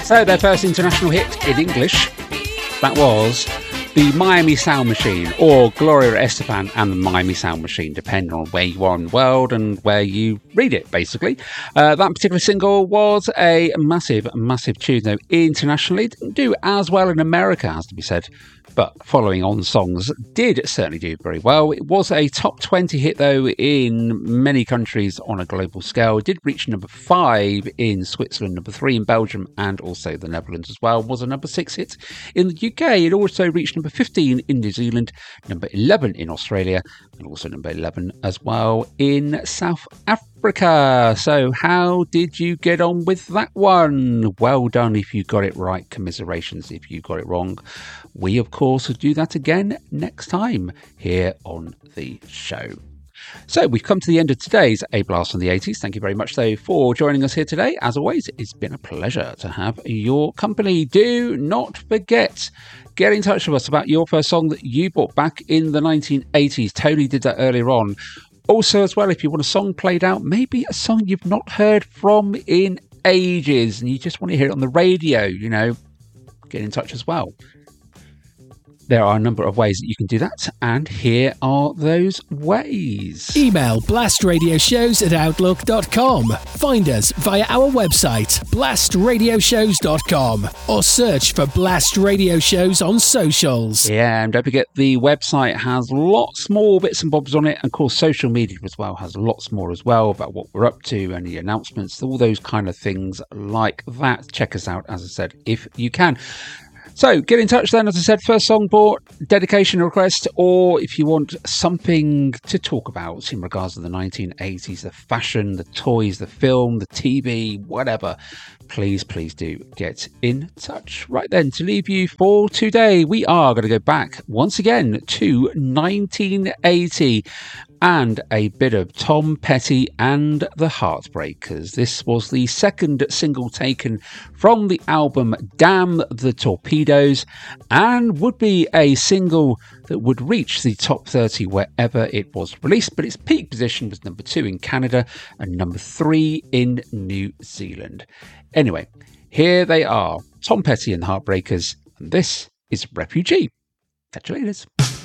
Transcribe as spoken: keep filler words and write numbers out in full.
So their first international hit in English, that was the Miami Sound Machine, or Gloria Estefan and the Miami Sound Machine, depending on where you are in the world and where you read it, basically. Uh, that particular single was a massive, massive tune, though, internationally. It didn't do as well in America, has to be said, but following on songs did certainly do very well. It was a top twenty hit, though, in many countries on a global scale. It did reach number five in Switzerland, number three in Belgium, and also the Netherlands as well. It was a number six hit in the U K. It also reached number fifteen in New Zealand, number eleven in Australia, and also number eleven as well in South Africa. So how did you get on with that one? Well done if you got it right. Commiserations if you got it wrong. We, of course, will do that again next time here on the show. So we've come to the end of today's A Blast from the eighties. Thank you very much, though, for joining us here today. As always, it's been a pleasure to have your company. Do not forget, get in touch with us about your first song that you bought back in the nineteen eighties. Tony did that earlier on. Also, as well, if you want a song played out, maybe a song you've not heard from in ages and you just want to hear it on the radio, you know, get in touch as well. There are a number of ways that you can do that, and here are those ways. Email blastradioshows at outlook dot com. Find us via our website, blast radio shows dot com, or search for Blast Radio Shows on socials. Yeah, and don't forget the website has lots more bits and bobs on it, and of course social media as well has lots more as well about what we're up to, any announcements, all those kind of things like that. Check us out, as I said, if you can. So get in touch then, as I said, first song bought, dedication request, or if you want something to talk about in regards to the nineteen eighties, the fashion, the toys, the film, the T V, whatever, please, please do get in touch. Right then, to leave you for today, we are going to go back once again to nineteen eighty and a bit of Tom Petty and the Heartbreakers. This was the second single taken from the album Damn the Torpedoes, and would be a single that would reach the top thirty wherever it was released, but its peak position was number two in Canada and number three in New Zealand. Anyway, here they are, Tom Petty and the Heartbreakers, and this is Refugee. Catch you later.